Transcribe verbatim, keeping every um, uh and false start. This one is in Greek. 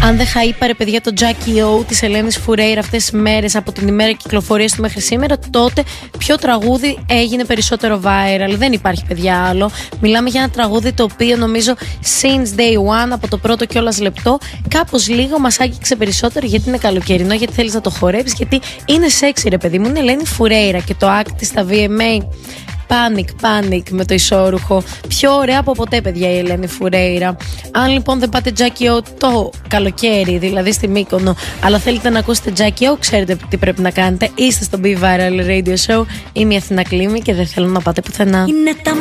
Αν δεν χαΐπαρε παιδιά το Jackie O της Ελένης Φουρέιρα αυτές τις μέρες από την ημέρα κυκλοφορίας του μέχρι σήμερα, τότε ποιο τραγούδι έγινε περισσότερο viral? Δεν υπάρχει παιδιά άλλο. Μιλάμε για ένα τραγούδι το οποίο νομίζω since day one, από το πρώτο κιόλας λεπτό, κάπως λίγο μας άγγιξε περισσότερο, γιατί είναι καλοκαιρινό, γιατί θέλεις να το χορέψεις, γιατί είναι sexy ρε παιδί μου. Είναι Ελένη Φουρέιρα και το act της στα βι εμ έι. Panic, panic με το ισόρουχο. Πιο ωραία από ποτέ, παιδιά, η Ελένη Φουρέιρα. Αν λοιπόν δεν πάτε Jackie O το καλοκαίρι, δηλαδή στη Μύκονο, αλλά θέλετε να ακούσετε Jackie O, ξέρετε τι πρέπει να κάνετε. Είστε στο Be Viral Radio Show. Είμαι η Αθηνά Κλίμη και δεν θέλω να πάτε πουθενά. Είναι τα